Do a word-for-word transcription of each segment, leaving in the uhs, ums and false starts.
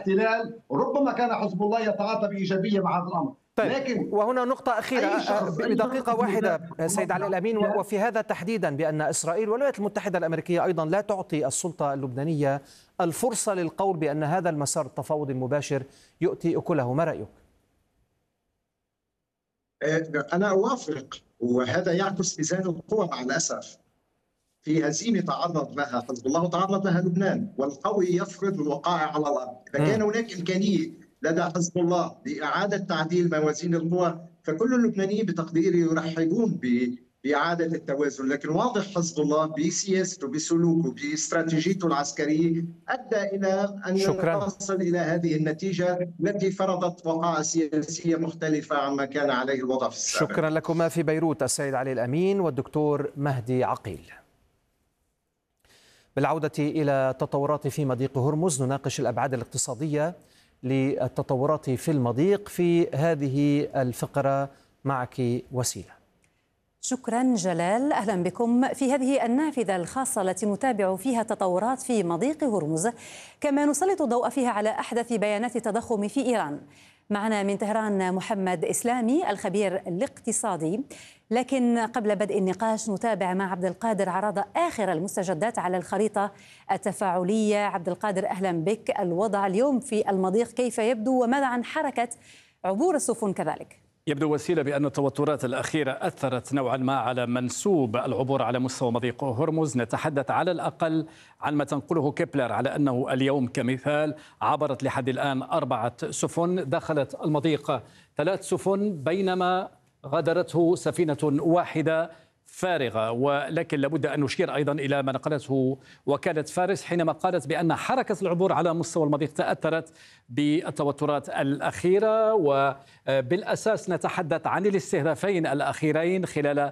احتلال، ربما كان حزب الله يتعاطى بإيجابية مع هذا الأمر. طيب، لكن وهنا نقطة أخيرة بدقيقة واحدة سيد علي الأمين، وفي هذا تحديدا بأن إسرائيل والولايات المتحدة الأمريكية أيضا لا تعطي السلطة اللبنانية الفرصة للقول بأن هذا المسار التفاوضي المباشر يؤتي أكله، ما رأيك؟ أنا أوافق، وهذا يعكس ميزان القوى مع الأسف. في هزيمة تعرض لها حزب الله وتعرض لها لبنان، والقوي يفرض الوقائع على الأرض. إذا كان هناك إمكانية لدى حزب الله لإعادة تعديل موازين القوى، فكل اللبنانيين بتقديري يرحبون بإعادة التوازن. لكن واضح حزب الله بسياسته بسلوكه باستراتيجيته العسكرية أدى إلى أن شكرا. نصل إلى هذه النتيجة التي فرضت وقائع سياسية مختلفة عما كان عليه الوضع في السابق. شكرا لكما في بيروت السيد علي الأمين والدكتور مهدي عقيل. بالعودة إلى التطورات في مضيق هرمز، نناقش الأبعاد الاقتصادية للتطورات في المضيق في هذه الفقرة. معك وسيلة. شكرا جلال، أهلا بكم في هذه النافذة الخاصة التي نتابع فيها تطورات في مضيق هرمز، كما نسلط الضوء فيها على أحدث بيانات التضخم في إيران. معنا من طهران محمد إسلامي الخبير الاقتصادي، لكن قبل بدء النقاش نتابع مع عبد القادر عرض آخر المستجدات على الخريطة التفاعلية. عبد القادر أهلا بك. الوضع اليوم في المضيق كيف يبدو، وماذا عن حركة عبور السفن كذلك؟ يبدو وسيلة بأن التوترات الأخيرة أثرت نوعا ما على منسوب العبور على مستوى مضيق هرمز. نتحدث على الأقل عن ما تنقله كيبلر على أنه اليوم كمثال عبرت لحد الآن أربعة سفن، دخلت المضيق ثلاث سفن بينما غادرته سفينة واحدة فارغة. ولكن لابد أن نشير أيضا إلى ما نقلته وكالة فارس حينما قالت بأن حركة العبور على مستوى المضيق تأثرت بالتوترات الأخيرة، وبالأساس نتحدث عن الاستهدافين الأخيرين خلال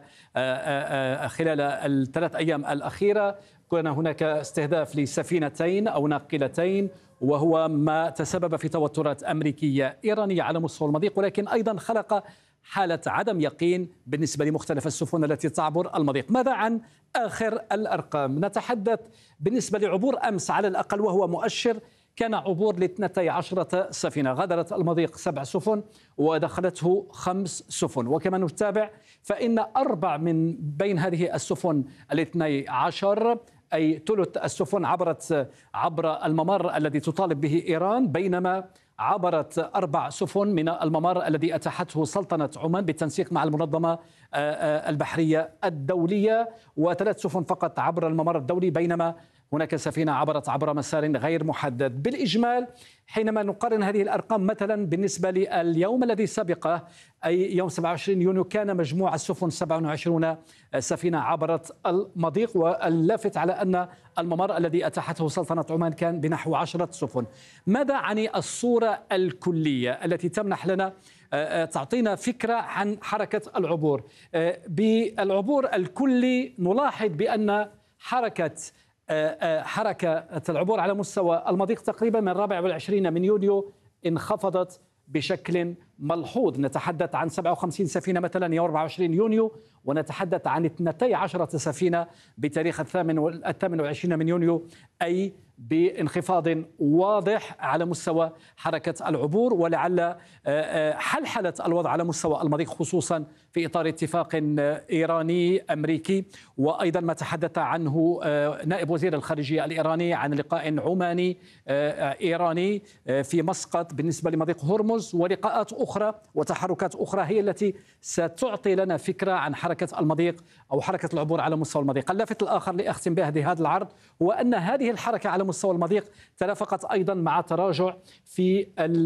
خلال الثلاث أيام الأخيرة. كان هناك استهداف لسفينتين أو ناقلتين، وهو ما تسبب في توترات أمريكية إيرانية على مستوى المضيق، ولكن أيضا خلق حالة عدم يقين بالنسبة لمختلف السفن التي تعبر المضيق. ماذا عن آخر الأرقام؟ نتحدث بالنسبة لعبور أمس على الأقل، وهو مؤشر، كان عبور لاثنتي عشرة سفينة، غادرت المضيق سبع سفن ودخلته خمس سفن. وكما نتابع فإن أربع من بين هذه السفن الاثني عشر أي ثلث السفن عبرت عبر الممر الذي تطالب به إيران، بينما عبرت أربع سفن من الممر الذي أتاحته سلطنة عمان بالتنسيق مع المنظمة البحرية الدولية، وثلاث سفن فقط عبر الممر الدولي، بينما هناك سفينة عبرت عبر مسار غير محدد. بالإجمال حينما نقارن هذه الأرقام مثلا بالنسبة لليوم الذي سبقه أي يوم سبعة وعشرين يونيو، كان مجموع السفن سبعة وعشرين سفينة عبرت المضيق، واللافت على أن الممر الذي أتاحته سلطنة عمان كان بنحو عشرة سفن. ماذا عن الصورة الكلية التي تمنح لنا تعطينا فكرة عن حركة العبور؟ بالعبور الكلي نلاحظ بأن حركة حركة العبور على مستوى المضيق تقريبا من الرابع والعشرين من يوليو انخفضت بشكل ملحوظ. نتحدث عن سبعة وخمسين سفينة مثلا يوم أربعة وعشرين يونيو، ونتحدث عن اثنتي عشرة سفينة بتاريخ الثامن الثامن والعشرين من يونيو، أي بانخفاض واضح على مستوى حركة العبور. ولعل حلحلة الوضع على مستوى المضيق خصوصا في إطار اتفاق إيراني أمريكي، وأيضا ما تحدث عنه نائب وزير الخارجية الإيراني عن لقاء عماني إيراني في مسقط بالنسبة لمضيق هرمز، ولقاءات أخرى وتحركات أخرى هي التي ستعطي لنا فكرة عن حركة المضيق أو حركة العبور على مستوى المضيق. اللافت الآخر لأختم به هذا العرض هو أن هذه الحركة على مستوى المضيق ترافقت أيضا مع تراجع في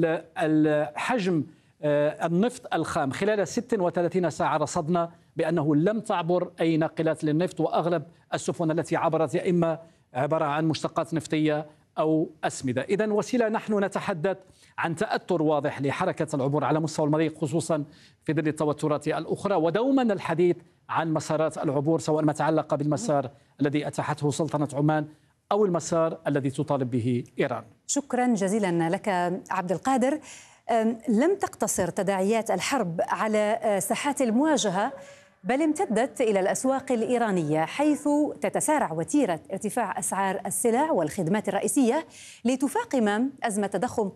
الحجم النفط الخام. خلال ستة وثلاثين ساعة رصدنا بأنه لم تعبر أي ناقلات للنفط، وأغلب السفن التي عبرت يا إما عبارة عن مشتقات نفطية أو أسمدة. إذن وسيلة نحن نتحدث عن تأثر واضح لحركة العبور على مستوى المضيق خصوصا في ظل التوترات الأخرى، ودوما الحديث عن مسارات العبور سواء ما تعلق بالمسار الذي أتاحته سلطنة عمان أو المسار الذي تطالب به إيران. شكرا جزيلا لك عبد القادر. لم تقتصر تداعيات الحرب على ساحات المواجهة، بل امتدت إلى الأسواق الإيرانية، حيث تتسارع وتيرة ارتفاع أسعار السلع والخدمات الرئيسية لتفاقم أزمة تضخم